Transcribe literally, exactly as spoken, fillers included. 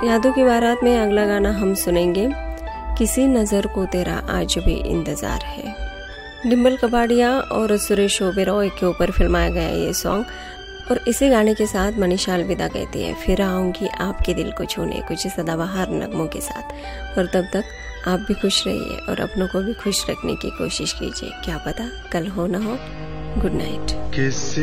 यादों की बारात में अगला गाना हम सुनेंगे, किसी नज़र को तेरा आज भी इंतज़ार है। डिम्पल कपाड़िया और सुरेश ओबेरॉय के ऊपर फिल्माया गया ये सॉन्ग, और इसी गाने के साथ मनीषा अलविदा कहती है, फिर आऊँगी आपके दिल को छूने, कुछ सदाबहार नगमों के साथ। और तब तक आप भी खुश रहिए और अपनों को भी खुश रखने की कोशिश कीजिए, क्या पता कल हो ना हो। Good night. किसी